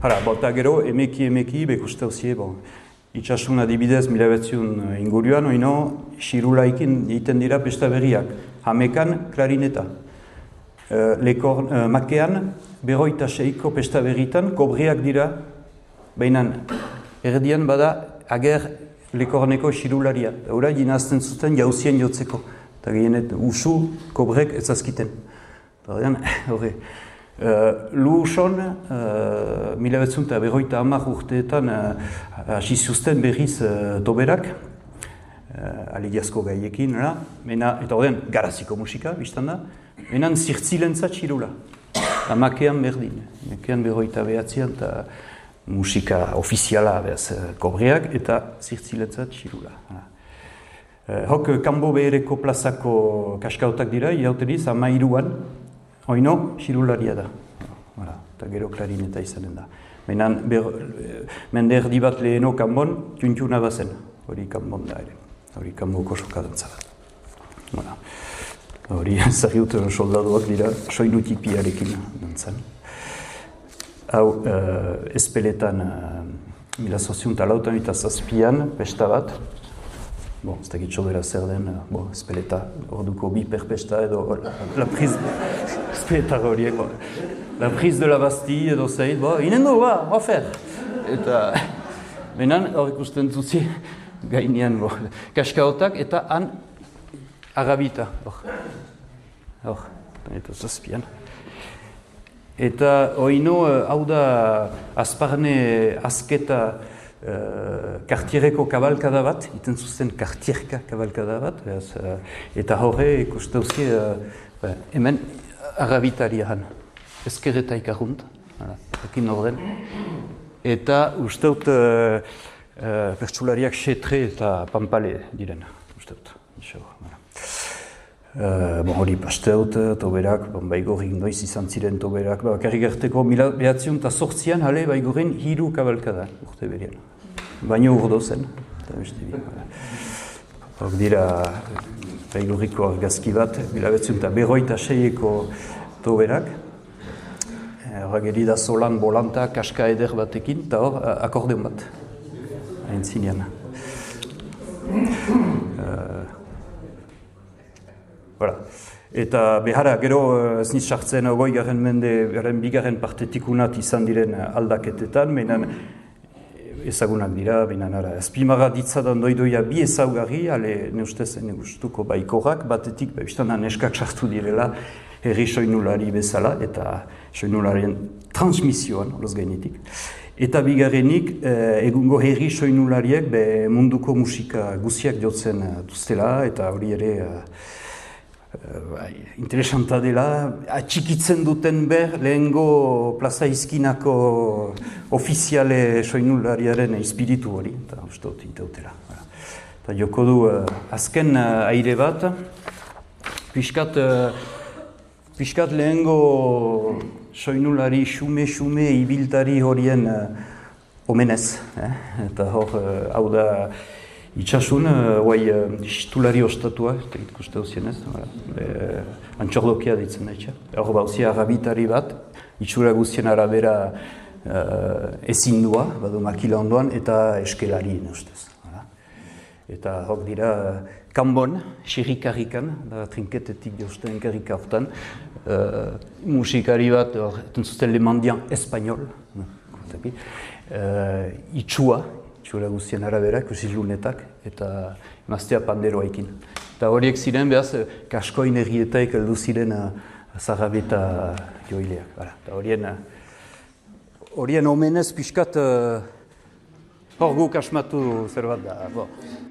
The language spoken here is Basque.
Eta gero, emeki, bekuste hozie, itxasun adibidez, 1900 inguruan, oino, xirulaikin egiten dira pesta berriak. Hamekan, klarineta. Makean, 26ko pesta berritan, kobriak dira, baina erdian bada, ager lekorneko xirularia. Hora, ginazten zuten jauzien jotzeko. Eta gehienet, usu, kobrek ezazkiten. Horre, Luuson, 1950 urteetan hasi zuzten berriz toberak, aligiazko gaiekin, eta horren garaziko musika, biztan da, menan zirtzilentzat xirula. Eta makean berdin, makean 29an eta musika ofiziala behaz kobriak eta zirtzilentzat xirula. Hok kanbo behereko plazako kaskautak dira, iauteliz, 13an, oino, xirularia da. Eta gero klarineta izanen da. Mende erdi bat leheno kanbon, tuntuna bazen. Hori kanbon da ere. Hori kanboko sokadantza da. Hori zahiut soldaduak dira, soinu tipiarekin dantzan. Hau, espeletan, 1908an, pesta bat. Ez dakit sobera zer den, espeleta, orduko bi perpesta edo la prise, espeleta horiek, la prise de la Bastille edo zait, inendo, ofer! Eta, benan, hor ikusten zuzi, gainean, kaskaotak, eta han, agabita, hor, eta zazpian. Eta, oino, hau da, azparne azketa, kartiereko kabalkada bat, iten zuzen kartierka kabalkada bat, eta horre ikustauzki hemen agabitarian, ezkerreta ikarunt, ekin orden, eta usteut pertsulariak Xetre eta Pampale diren, usteut. Hori pasteut, toberak, baigorin noiz izan ziren toberak, karri gerteko 1908an, baigorin 3 kabalkada urte berian. Baino urdo zen. Hor dira baigorriko argazki bat, 1956ko toberak. Hor geri da solan bolanta, kaska eder batekin, eta hor akordeon bat. Hain zinean. Eta behara, gero ez niz sartzen 20. mende, bigarren partetik izan diren aldaketetan, menan ezagunak dira, benan ara, azpimarra ditzadan doidoia bi ezaugarri, ne ustez, ne gustuko baikorak, batetik, biztana neskak sartu direla, herri soinulari bezala, eta soinularien transmisioan, horoz gainetik. Eta bigarrenik, egungo herri soinulariek munduko musika guziak jotzen duztela, eta hori ere interesanta dela, atxikitzen duten lehengo plaza izkinako ofiziale soinulariaren espiritu hori, eta uste dut iteutela. Eta joko du azken aire bat, piskat lehengo soinulari xume ibiltari horien omenez. Eta hor, hau da, itxasun, istulari ostatua, eta ikuste duzienez, antxordokia ditzen da. Hor bauzia agabitari bat, itxura guztien arabera ezindua, badu makila ondoan, eta eskelari ustez. Eta hor dira, kanbon, xerrikarrikan, da trinketetik jausten karrika hortan, musikari bat, eten zuten Le Mendiant espainol, itxua guztien arabera, ikusilunetak, eta emaztea panderoaikin. Eta horiek ziren, behaz, kaskoin errietaik heldu ziren zarrabeta joileak. Eta horien omenez pixkat hor guk asmatu zer bat da.